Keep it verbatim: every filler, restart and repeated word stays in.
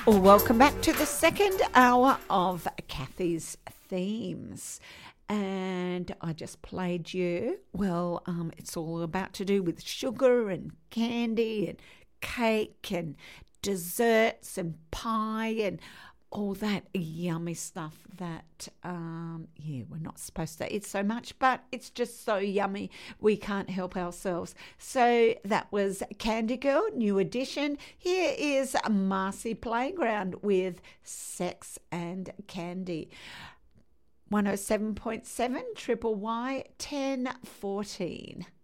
Welcome back to the second hour of Kathy's Themes. And I just played you, well, um, it's all about to do with sugar and candy and cake and desserts and pie and all that yummy stuff that, um, yeah, we're not supposed to eat so much, but it's just so yummy we can't help ourselves. So that was Candy Girl, new edition. Here is Marcy Playground with Sex and Candy. one oh seven point seven Triple Y ten fourteen.